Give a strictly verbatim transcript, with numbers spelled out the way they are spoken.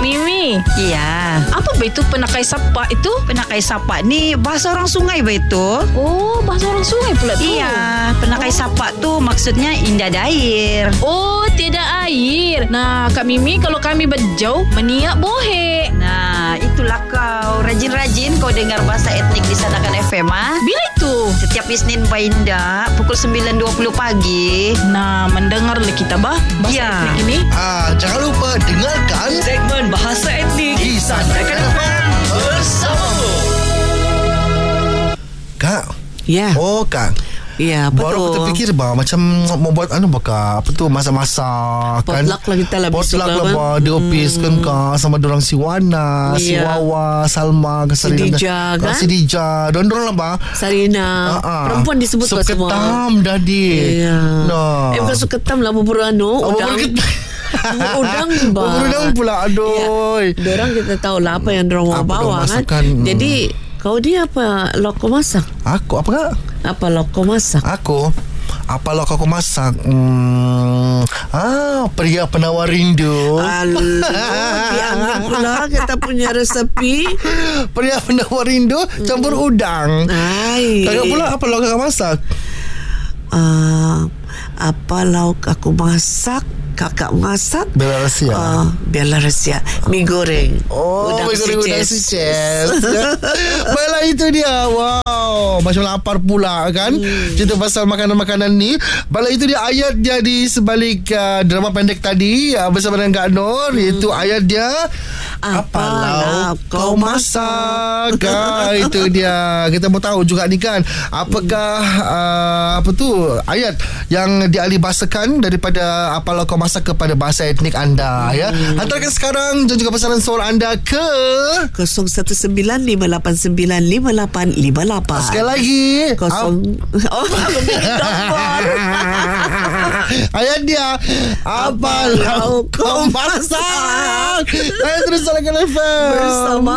Mimi. Iya. Apa ba itu penakai sapa itu? Penakai sapa ni bahasa orang sungai ba itu? Oh, bahasa orang sungai pula tu. Iya, penakai oh. sapa tu maksudnya indah ada air. Oh, tiada air. Nah, Kak Mimi, kalau kami berjauh meniak bohe. Nah, itulah kau. Rajin-rajin kau dengar bahasa etnik di Sanakan F M ah. Bila itu? Setiap Isnin Bainda pukul sembilan dua puluh pagi. Nah, mendengarlah kita bah bahasa ya. etnik ini. Ah, jangan lupa dengarkan segmen bahasa etnik di Sanakan F M bersamamu. Kak. Ya. Oh, Kak. Ya, apa baru tu? kita fikir bah macam mau buat anu bakal apa tu masak-masak kan. Potluck lah kita lah besok Potluck lah, lah bah di office kan Kak sama dorang si Wana, si Ya. Wawa, Salma, Si Dija kan? Si Dija, dorang-dorang lah bah. Sarina. Ah-ah. Perempuan disebut Sup lah semua. ketam dah di. Ya. Nah. Eh bukan sup ketam lah, bubur anu, Oh, udang. bubur ketam. Bubur udang bah. Bubur udang pula, aduh. Ya. Dorang kita tahu lah apa yang dorang mau Apa bawa dorang kan. masukkan, hmm. Jadi kau dia apa loko masak? Aku apa Kak? Apa loko masak? Aku apa lo aku masak? Hmm, ah, pria penawar rindu. Alah, diambil pula kita punya resepi. Pria penawar rindu campur udang. Hai. Kakak pula apa lo kakak masak? Uh, apa lauk aku masak? Kakak masak Bela rahsia. uh, Bela rahsia. Mi goreng. Oh, mi goreng udang si Ces. Baiklah, itu dia. Wow, macam lapar pula kan. hmm. Cerita pasal makanan-makanan ni. Baiklah, itu dia ayat dia di sebalik uh, drama pendek tadi uh, bersama dengan Kak Nur. hmm. Itu ayat dia. Apa lauk kau masak? Ah, itu dia. Kita mau tahu juga ni kan, apakah uh, apa tu ayat yang dialihbahasakan daripada apa lauk kau masak kepada bahasa etnik anda. hmm. Ya, hantarkan sekarang dan juga pesanan soal anda ke kosong satu sembilan lima lapan sembilan lima lapan lima lapan. Sekali lagi Kosong. Oh, nombor. ayat dia. Apa lauk kau masak? Saya terus Sanakan F M bersama